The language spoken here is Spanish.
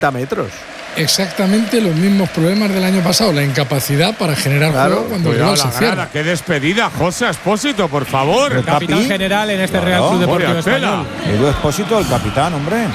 metros. Exactamente los mismos problemas del año pasado, la incapacidad para generar juego cuando el rival se cierra. ¡Qué despedida, José Expósito, por favor! El capitán general en este Real Club Deportivo Español. Edu Expósito, el capitán, hombre.